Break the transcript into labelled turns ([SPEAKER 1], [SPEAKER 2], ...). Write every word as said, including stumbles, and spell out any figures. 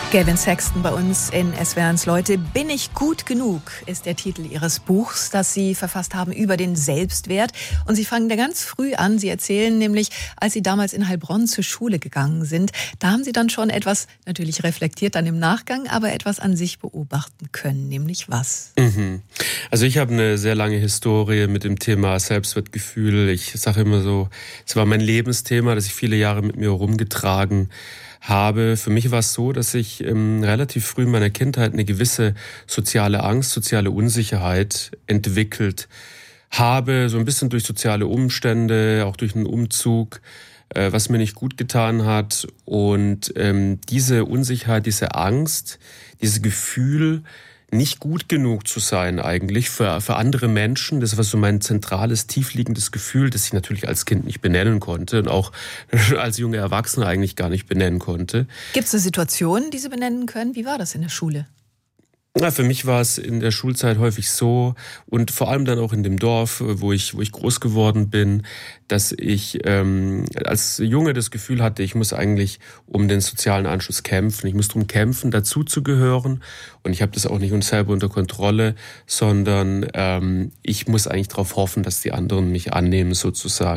[SPEAKER 1] Gavin Sexton bei uns in S W R eins Leute. Bin ich gut genug, ist der Titel Ihres Buchs, das Sie verfasst haben über den Selbstwert. Und Sie fangen da ganz früh an. Sie erzählen nämlich, als Sie damals in Heilbronn zur Schule gegangen sind, da haben Sie dann schon etwas, natürlich reflektiert dann im Nachgang, aber etwas an sich beobachten können. Nämlich was?
[SPEAKER 2] Mhm. Also ich habe eine sehr lange Historie mit dem Thema Selbstwertgefühl. Ich sage immer so, es war mein Lebensthema, das ich viele Jahre mit mir herumgetragen habe. Für mich war es so, dass ich ähm, relativ früh in meiner Kindheit eine gewisse soziale Angst, soziale Unsicherheit entwickelt habe, so ein bisschen durch soziale Umstände, auch durch einen Umzug, äh, was mir nicht gut getan hat. Und ähm, diese Unsicherheit, diese Angst, dieses Gefühl, nicht gut genug zu sein eigentlich für, für andere Menschen. Das war so mein zentrales, tiefliegendes Gefühl, das ich natürlich als Kind nicht benennen konnte und auch als junger Erwachsener eigentlich gar nicht benennen konnte.
[SPEAKER 1] Gibt es eine Situation, die Sie benennen können? Wie war das in der Schule?
[SPEAKER 2] Ja, für mich war es in der Schulzeit häufig so und vor allem dann auch in dem Dorf, wo ich wo ich groß geworden bin, dass ich ähm, als Junge das Gefühl hatte, ich muss eigentlich um den sozialen Anschluss kämpfen. Ich muss darum kämpfen, dazuzugehören. Und ich habe das auch nicht selber unter Kontrolle, sondern ähm, ich muss eigentlich darauf hoffen, dass die anderen mich annehmen sozusagen.